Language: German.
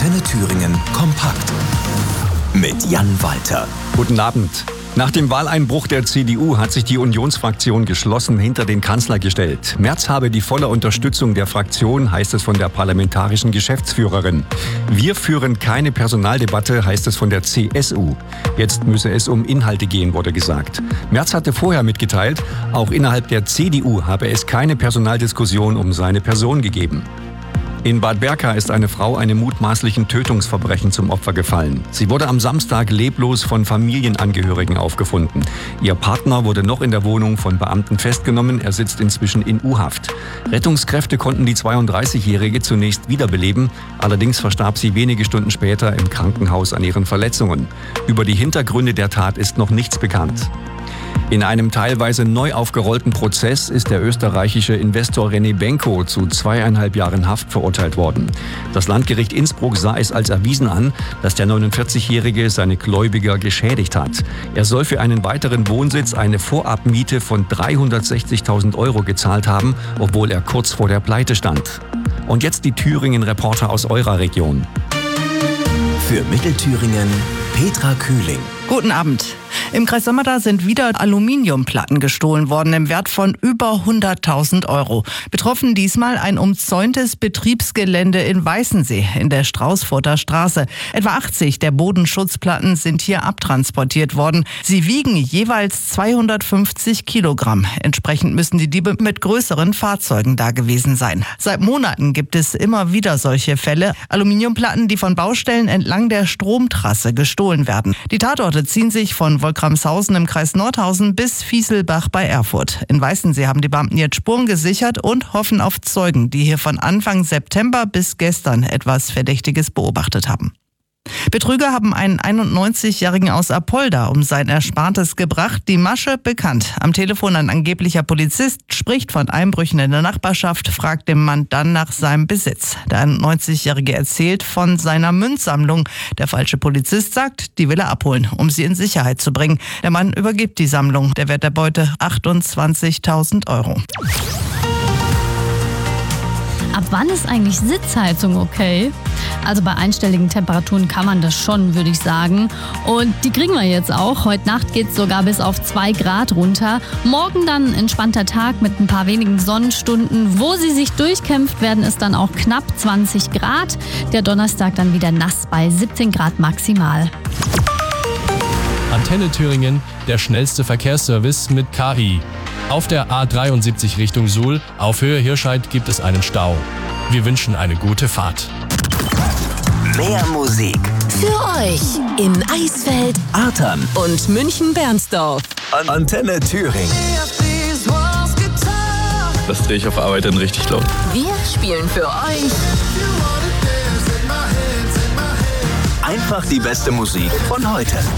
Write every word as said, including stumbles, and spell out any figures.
Antenne Thüringen kompakt mit Jan Walter. Guten Abend. Nach dem Wahleinbruch der C D U hat sich die Unionsfraktion geschlossen hinter den Kanzler gestellt. Merz habe die volle Unterstützung der Fraktion, heißt es von der parlamentarischen Geschäftsführerin. Wir führen keine Personaldebatte, heißt es von der C S U. Jetzt müsse es um Inhalte gehen, wurde gesagt. Merz hatte vorher mitgeteilt, auch innerhalb der C D U habe es keine Personaldiskussion um seine Person gegeben. In Bad Berka ist eine Frau einem mutmaßlichen Tötungsverbrechen zum Opfer gefallen. Sie wurde am Samstag leblos von Familienangehörigen aufgefunden. Ihr Partner wurde noch in der Wohnung von Beamten festgenommen. Er sitzt inzwischen in U-Haft. Rettungskräfte konnten die zweiunddreißigjährige zunächst wiederbeleben. Allerdings verstarb sie wenige Stunden später im Krankenhaus an ihren Verletzungen. Über die Hintergründe der Tat ist noch nichts bekannt. In einem teilweise neu aufgerollten Prozess ist der österreichische Investor René Benko zu zweieinhalb Jahren Haft verurteilt worden. Das Landgericht Innsbruck sah es als erwiesen an, dass der neunundvierzigjährige seine Gläubiger geschädigt hat. Er soll für einen weiteren Wohnsitz eine Vorabmiete von dreihundertsechzigtausend Euro gezahlt haben, obwohl er kurz vor der Pleite stand. Und jetzt die Thüringen-Reporter aus eurer Region. Für Mittelthüringen Petra Kühling. Guten Abend. Im Kreis Sömmerda sind wieder Aluminiumplatten gestohlen worden im Wert von über hunderttausend Euro. Betroffen diesmal ein umzäuntes Betriebsgelände in Weißensee in der Straußfurter Straße. Etwa achtzig der Bodenschutzplatten sind hier abtransportiert worden. Sie wiegen jeweils zweihundertfünfzig Kilogramm. Entsprechend müssen die Diebe mit größeren Fahrzeugen da gewesen sein. Seit Monaten gibt es immer wieder solche Fälle. Aluminiumplatten, die von Baustellen entlang der Stromtrasse gestohlen werden. Die Tatorte ziehen sich von Wolkramshausen im Kreis Nordhausen bis Vieselbach bei Erfurt. In Weißensee haben die Beamten jetzt Spuren gesichert und hoffen auf Zeugen, die hier von Anfang September bis gestern etwas Verdächtiges beobachtet haben. Betrüger haben einen einundneunzigjährigen aus Apolda um sein Erspartes gebracht. Die Masche bekannt. Am Telefon ein angeblicher Polizist spricht von Einbrüchen in der Nachbarschaft, fragt den Mann dann nach seinem Besitz. Der einundneunzigjährige erzählt von seiner Münzsammlung. Der falsche Polizist sagt, die will er abholen, um sie in Sicherheit zu bringen. Der Mann übergibt die Sammlung. Der Wert der Beute achtundzwanzigtausend Euro. Ab wann ist eigentlich Sitzheizung okay? Also bei einstelligen Temperaturen kann man das schon, würde ich sagen. Und die kriegen wir jetzt auch. Heute Nacht geht es sogar bis auf zwei Grad runter. Morgen dann ein entspannter Tag mit ein paar wenigen Sonnenstunden. Wo sie sich durchkämpft, werden es dann auch knapp zwanzig Grad. Der Donnerstag dann wieder nass bei siebzehn Grad maximal. Antenne Thüringen, der schnellste Verkehrsservice mit K I. Auf der A dreiundsiebzig Richtung Suhl, auf Höhe Hirscheid gibt es einen Stau. Wir wünschen eine gute Fahrt. Mehr Musik für euch in Eisfeld, Artern und München-Bernsdorf. An Antenne Thüringen. Das drehe ich auf Arbeit dann richtig laut. Wir spielen für euch Einfach die beste Musik von heute.